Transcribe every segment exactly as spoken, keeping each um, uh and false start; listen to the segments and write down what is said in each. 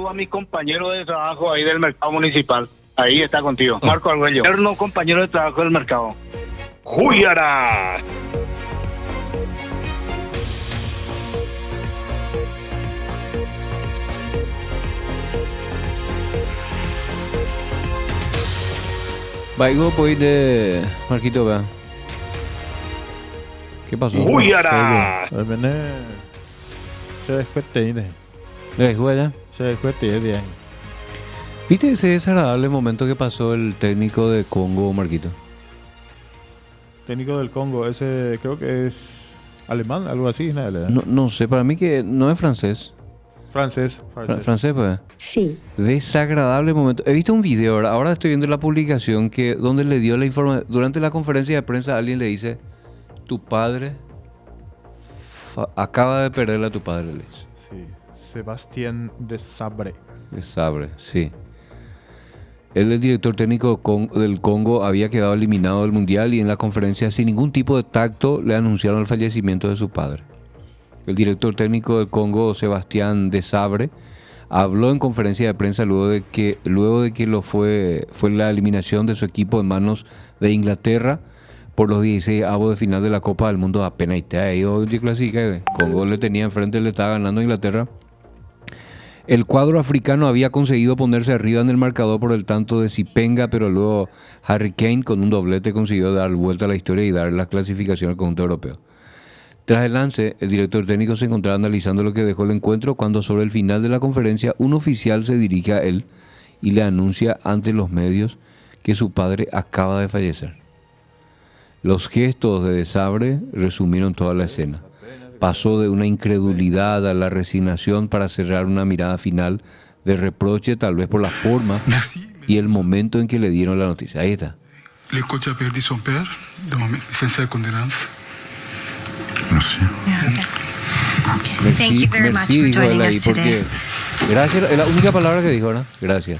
saludo a mi compañero de trabajo ahí del mercado municipal. Ahí está contigo, oh. Marco Argüello, eterno compañero de trabajo del mercado. ¡Juyara! Vaigo pues de Marquito, vea. ¿Qué pasó? ¡Juyara! Se descuete, ¿eh? ¿Le dejó allá? Se descuete, bien. ¿Viste ese desagradable momento que pasó el técnico de Congo, Marquito? Técnico del Congo, ese creo que es alemán, algo así, ¿no? No, no sé, para mí que no es francés. Francés, francés. Francés, pues. Sí. Desagradable momento. He visto un video, ahora, ahora estoy viendo la publicación que donde le dio la información. Durante la conferencia de prensa alguien le dice, tu padre fa- acaba de perderle a tu padre, le dice. Sí, Sébastien Desabre. Desabre, sí. Él, el director técnico del Congo, había quedado eliminado del Mundial y en la conferencia sin ningún tipo de tacto le anunciaron el fallecimiento de su padre. El director técnico del Congo, Sébastien Desabre, habló en conferencia de prensa luego de que luego de que lo fue fue la eliminación de su equipo en manos de Inglaterra por los dieciséis avos de final de la Copa del Mundo. Apenas te ha ido de clásica. Congo le tenía enfrente, le estaba ganando a Inglaterra. El cuadro africano había conseguido ponerse arriba en el marcador por el tanto de Zipenga, pero luego Harry Kane con un doblete consiguió dar vuelta a la historia y dar la clasificación al conjunto europeo. Tras el lance, el director técnico se encontraba analizando lo que dejó el encuentro cuando sobre el final de la conferencia un oficial se dirige a él y le anuncia ante los medios que su padre acaba de fallecer. Los gestos de Desabre resumieron toda la escena. Pasó de una incredulidad a la resignación para cerrar una mirada final de reproche, tal vez por la forma y el momento en que le dieron la noticia. Ahí está. Le coach a perdu son père, donc mes sincères condoléances. Merci. Yeah, okay. Okay. Merci, Thank you very much merci, for dijo joining él ahí, us today. porque gracias, es la única palabra que dijo, ¿no? Gracias.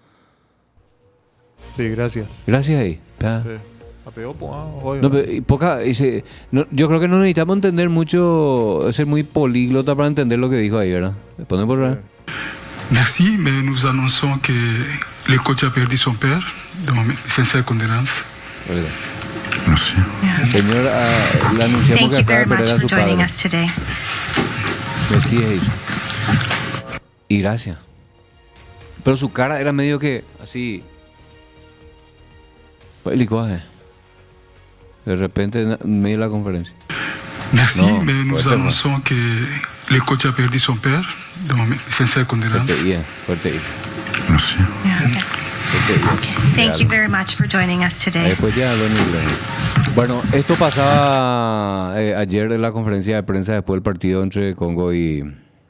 Sí, gracias. Gracias ahí. Pa. Sí. Apegó, pues, ah, oye, No, pero, y poca, dice, no, yo creo que no necesitamos entender mucho, ser muy políglota para entender lo que dijo ahí, ¿verdad? ¿Me pone por sí. ahí? Merci, mais nous annonçons que le coach a perdu son père, donc mes sincères condoléances. Merci. Yeah. Señor, ah, le anunciamos Thank que you acaba very de perder much a for su joining padre. us today. Merci, eso. Y gracias. Pero su cara era medio que así. Pelicoaje. De repente en medio de la conferencia. Merci, No, mais nous fuerte, annonçons que le coach a perdu son père, donc mes sincères condoléances. Fuerte bien, fuerte bien. Merci. Yeah, okay. Fuerte bien. Okay. Thank you very much for joining us Ahí today. después ya lo en inglés. Bueno, esto pasaba eh, ayer en la conferencia de prensa después del partido entre Congo y...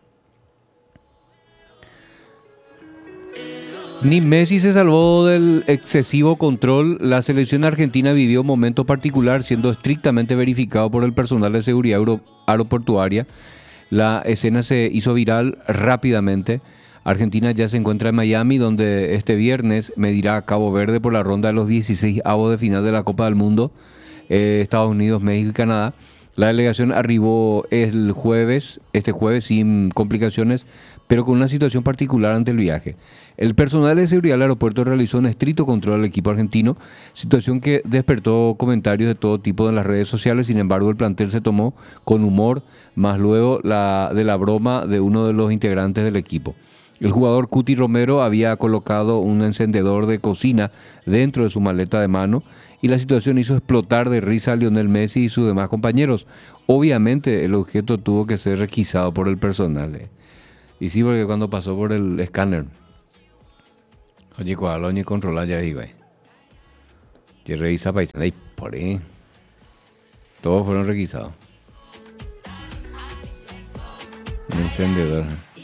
Ni Messi se salvó del excesivo control. La selección argentina vivió un momento particular siendo estrictamente verificado por el personal de seguridad aero- aeroportuaria. La escena se hizo viral rápidamente. Argentina ya se encuentra en Miami, donde este viernes medirá a Cabo Verde por la ronda de los dieciséis avos de final de la Copa del Mundo. Eh, Estados Unidos, México y Canadá. La delegación arribó el jueves, este jueves sin complicaciones, pero con una situación particular ante el viaje. El personal de seguridad del aeropuerto realizó un estricto control al equipo argentino, situación que despertó comentarios de todo tipo en las redes sociales. Sin embargo, el plantel se tomó con humor, más luego la, de la broma de uno de los integrantes del equipo. El jugador Cuti Romero había colocado un encendedor de cocina dentro de su maleta de mano y la situación hizo explotar de risa a Lionel Messi y sus demás compañeros. Obviamente el objeto tuvo que ser requisado por el personal. Eh. Y sí, porque cuando pasó por el escáner, oye, cuál oye controlar ya digo, eh. Que revisa para ahí, por ahí. Todos fueron requisados. Un encendedor.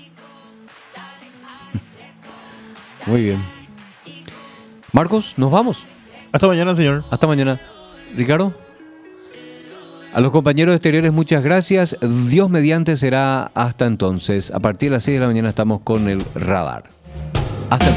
Muy bien. Marcos, nos vamos. Hasta mañana, señor. Hasta mañana. Ricardo. A los compañeros exteriores, muchas gracias. Dios mediante será hasta entonces. A partir de las seis de la mañana estamos con el radar.